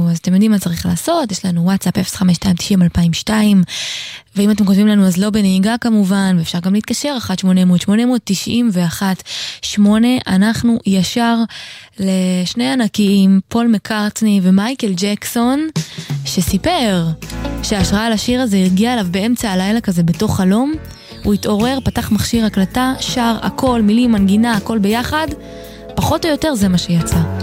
אז אתם יודעים מה צריך לעשות, יש לנו וואטסאפ 05290-2002, ואם אתם כותבים לנו אז לא בנהיגה כמובן, ואפשר גם להתקשר 1-800-891-8, אנחנו ישר לשני ענקיים, פול מקארטני ומייקל ג'קסון, שסיפר שההשראה על השיר הזה הרגיעה עליו באמצע הלילה כזה בתוך חלום, הוא התעורר, פתח מכשיר הקלטה, שר הכל, מילים, מנגינה, הכל ביחד, פחות או יותר זה מה שיצא.